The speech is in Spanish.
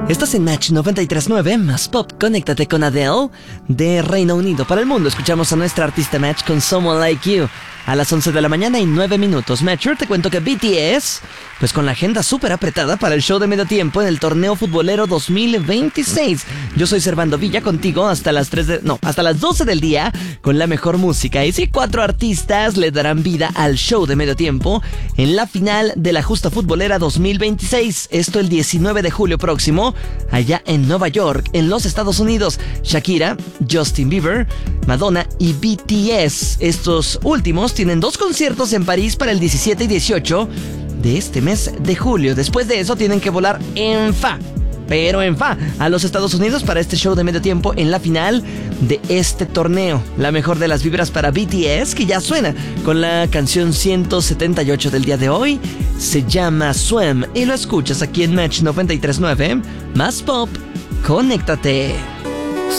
Estás en Match 93.9, más pop, conéctate con Adele. De Reino Unido para el mundo, escuchamos a nuestra artista Match con Someone Like You. A las 11 de la mañana y 9 minutos. Matcher, te cuento que BTS, pues con la agenda súper apretada para el show de medio tiempo en el torneo futbolero 2026. Yo soy Servando Villa contigo hasta las 12 del día con la mejor música. Y sí, 4 artistas le darán vida al show de medio tiempo en la final de la Justa Futbolera 2026. Esto el 19 de julio próximo, allá en Nueva York, en los Estados Unidos. Shakira, Justin Bieber, Madonna y BTS. Estos últimos tienen 2 conciertos en París para el 17 y 18 de este mes de julio. Después de eso tienen que volar a los Estados Unidos para este show de medio tiempo en la final de este torneo. La mejor de las vibras para BTS, que ya suena con la canción 178 del día de hoy. Se llama Swim y lo escuchas aquí en Match 93.9. Más pop, conéctate.